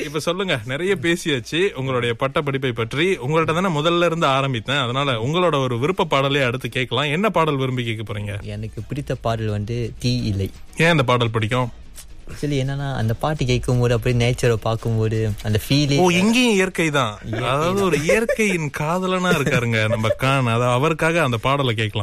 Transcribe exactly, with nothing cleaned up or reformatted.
இப்ப சொல்லுங்க, நிறைய பேசியாச்சு உங்களுடைய பட்ட படிப்பை பற்றி. உங்கள்ட்ட தானே முதல்ல இருந்து ஆரம்பித்தேன், அதனால உங்களோட ஒரு விருப்ப பாடலே அடுத்து கேட்கலாம். என்ன பாடல் விரும்பி கேட்க போறீங்க? எனக்கு பிடித்த பாடல் வந்து தீ இல்லை. ஏன் இந்த பாடல் பிடிக்கும்? ஆக்சுவலி என்னன்னா, அந்த பாட்டு கேட்கும் போது அப்படியே நேச்சரை பார்க்கும்போது அந்த ஃபீலே. ஓ, இங்கேயும் இயற்கை தான். அதாவது ஒரு இயற்கையின் காதலனா இருக்காருங்க நம்ம கான். அதாவது அவருக்காக அந்த பாடலை கேட்கலாம்.